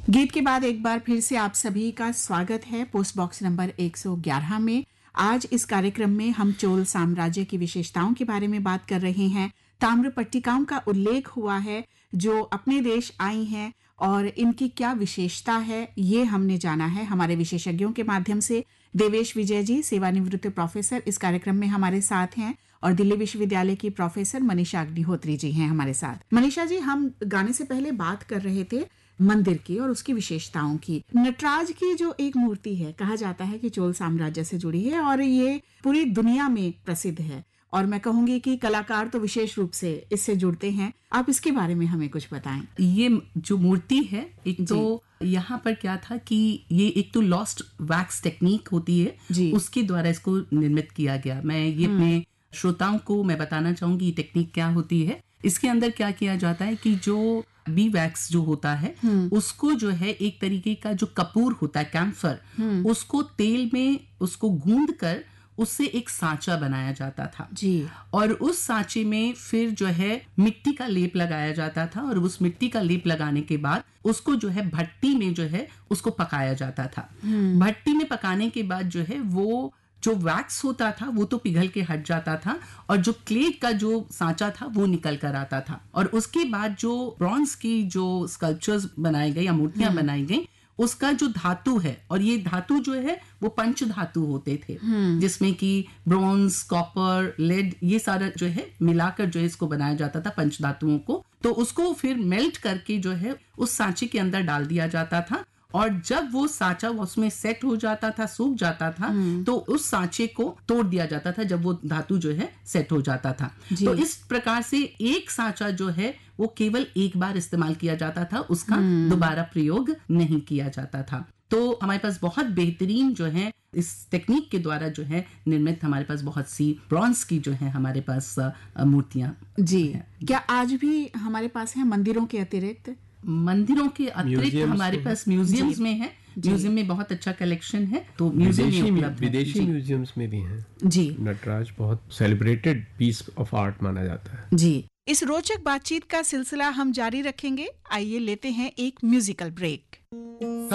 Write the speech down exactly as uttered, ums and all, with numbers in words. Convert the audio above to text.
गीत के बाद एक बार फिर से आप सभी का स्वागत है पोस्ट बॉक्स नंबर एक सौ ग्यारह में। आज इस कार्यक्रम में हम चोल साम्राज्य की विशेषताओं के बारे में बात कर रहे हैं। ताम्र पट्टिकाओं का उल्लेख हुआ है जो अपने देश आई हैं और इनकी क्या विशेषता है ये हमने जाना है हमारे विशेषज्ञों के माध्यम से। देवेश विजय जी सेवानिवृत्त प्रोफेसर इस कार्यक्रम में हमारे साथ हैं और दिल्ली विश्वविद्यालय की प्रोफेसर मनीषा अग्निहोत्री जी हैं हमारे साथ। मनीषा जी, हम गाने से पहले बात कर रहे थे मंदिर की और उसकी विशेषताओं की। नटराज की जो एक मूर्ति है, कहा जाता है कि चोल साम्राज्य से जुड़ी है और ये पूरी दुनिया में प्रसिद्ध है और मैं कहूंगी कि कलाकार तो विशेष रूप से इससे जुड़ते हैं। आप इसके बारे में हमें कुछ बताएं। ये जो मूर्ति है, एक तो यहाँ पर क्या था कि ये एक तो लॉस्ट वैक्स टेक्निक होती है, उसके द्वारा इसको निर्मित किया गया। मैं ये अपने श्रोताओं को मैं बताना चाहूंगी ये टेक्निक क्या होती है। इसके अंदर क्या किया जाता है कि जो बी वैक्स जो होता है उसको जो है एक तरीके का जो कपूर होता है कैम्फर, उसको तेल में उसको गूंद कर उससे एक सांचा बनाया जाता था जी। और उस सांचे में फिर जो है मिट्टी का लेप लगाया जाता था और उस मिट्टी का लेप लगाने के बाद उसको जो है भट्टी में जो है उसको पकाया जाता था। भट्टी में पकाने के बाद जो है वो जो वैक्स होता था वो तो पिघल के हट जाता था और जो क्ले का जो सांचा था वो निकल कर आता था और उसके बाद जो ब्रॉन्ज की जो स्कल्पचर्स बनाए गए या मूर्तियां बनाई गई उसका जो धातु है, और ये धातु जो है वो पंच धातु होते थे जिसमें कि ब्रॉन्ज, कॉपर, लेड ये सारा जो है मिलाकर जो है इसको बनाया जाता था पंच धातुओं को। तो उसको फिर मेल्ट करके जो है उस सांचे के अंदर डाल दिया जाता था और जब वो सांचा उसमें सेट हो जाता था, सूख जाता था, तो उस सांचे को तोड़ दिया जाता था जब वो धातु जो है सेट हो जाता था। तो इस प्रकार से एक सांचा जो है वो केवल एक बार इस्तेमाल किया जाता था, उसका दोबारा प्रयोग नहीं किया जाता था। तो हमारे पास बहुत बेहतरीन जो है इस टेक्निक के द्वारा जो है निर्मित हमारे पास बहुत सी ब्रॉन्ज की जो है हमारे पास मूर्तियां जी है। क्या आज भी हमारे पास है मंदिरों के अतिरिक्त? मंदिरों के अतिरिक्त हमारे पास म्यूजियम्स में है। म्यूजियम में बहुत अच्छा कलेक्शन है, तो म्यूजियम में उपलब्ध है। विदेशी म्यूजियम्स में भी हैं जी। नटराज बहुत सेलिब्रेटेड पीस ऑफ आर्ट माना जाता है जी। इस रोचक बातचीत का सिलसिला हम जारी रखेंगे। आइए लेते हैं एक म्यूजिकल ब्रेक।